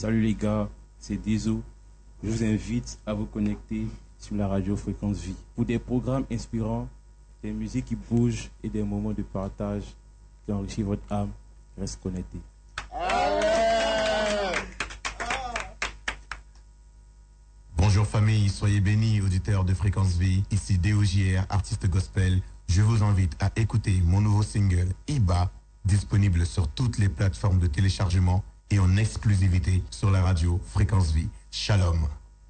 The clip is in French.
Salut les gars, c'est Dizo. Je vous invite à vous connecter sur la radio Fréquence Vie pour des programmes inspirants, des musiques qui bougent et des moments de partage qui enrichissent votre âme. Reste connecté. Bonjour famille, soyez bénis, auditeurs de Fréquence Vie. Ici DOJR, artiste gospel. Je vous invite à écouter mon nouveau single Iba, disponible sur toutes les plateformes de téléchargement et en exclusivité sur la radio Fréquence Vie. Shalom.